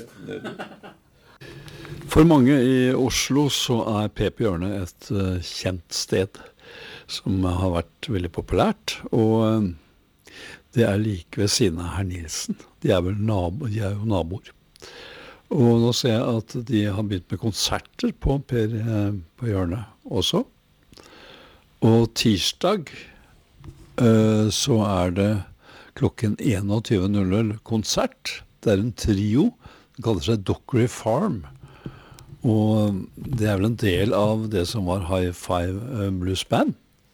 For mange i Oslo så Pep Hjørne et kjent sted som har vært veldig populært, og det like ved siden av Herr Nilsen. De jo naboer. Og nå ser jeg at de har begynt med konserter på Hjørne også. Og tirsdag så det klokken 21:00 konsert. Det en trio, den kaller seg Dockery Farm. Og det vel en del av det som var High Five Blues Band.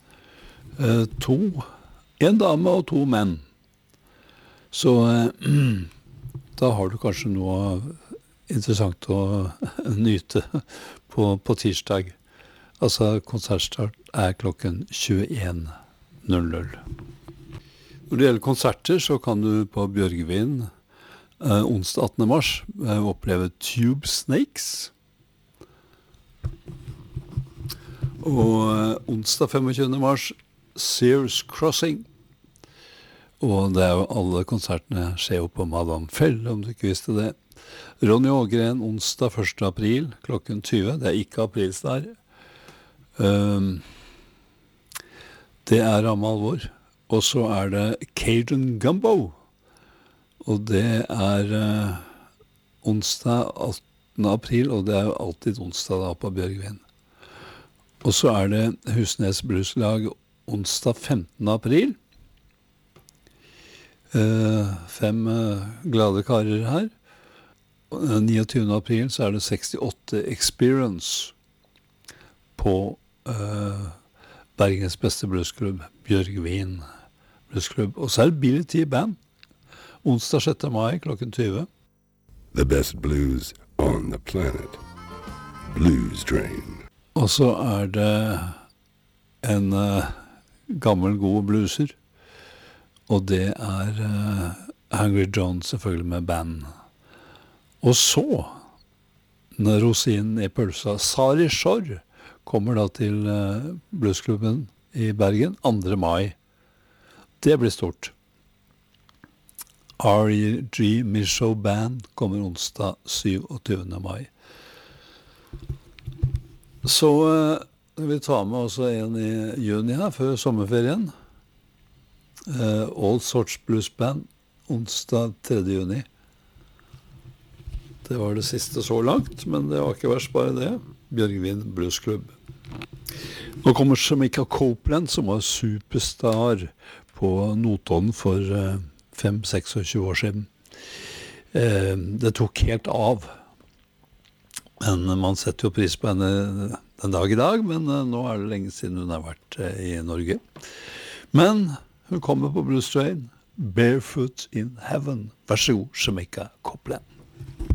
En dame og 2 menn. Så da har du kanskje noe interessant å nyte på tirsdag. Altså konsertstart klokken 21:00. Når det gjelder konserter så kan du på Bjørgvin onsdag 18. mars oppleve Tube Snakes. Og onsdag 25. mars Sears Crossing. Og det jo alle konsertene skjer jo på Madame Fell, om du ikke visste det. Ronny Ågren onsdag 1. april klokken 20. Det ikke aprilsnær. Det ramme alvor. Og så det Cajun Gumbo. Og det onsdag 18. april, og det jo alltid onsdag da på Bjørgvin. Og så det Husnes Blueslag onsdag 15. april. 5 glade karer her. 29. april så det 68 Experience på Bergens beste bluesklubb, Bjørgvin Bluesklubb. Og så Billy T. Band, onsdag 6. mai klokken 20. The best blues on the planet. Blues Train. Og så det en gammel, god blueser. Og det Hungry John selvfølgelig med band. Og så, når rosinen I pølsa, Sari Shore kommer da til bluesklubben I Bergen 2. mai. Det blir stort. R.G. Michaud Band kommer onsdag 27. mai. Så vi tar med også en I juni her, før sommerferien. All Sorts Blues Band, onsdag 3. juni. Det var det siste så langt, men det var ikke verst bare det. Bjørgvin Bluesklubb. Nå kommer Jamaica Copeland, som var superstar på Notodden for 5-26 år siden. Det tok helt av. Men man setter jo pris på henne den dag I dag, men nå det lenge siden hun har vært I Norge. Men hun kommer på Blues Train, Barefoot in Heaven. Vær så god, Jamaica Copeland.